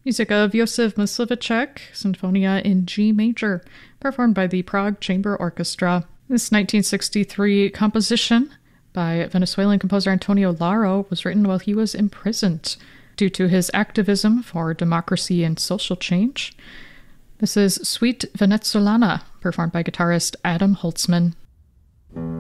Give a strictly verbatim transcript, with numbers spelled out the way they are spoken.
Music of Josef Mysliveček, Sinfonia in G major, performed by the Prague Chamber Orchestra. This nineteen sixty-three composition by Venezuelan composer Antonio Lara was written while he was imprisoned due to his activism for democracy and social change. This is Suite Venezolana, performed by guitarist Adam Holtzman.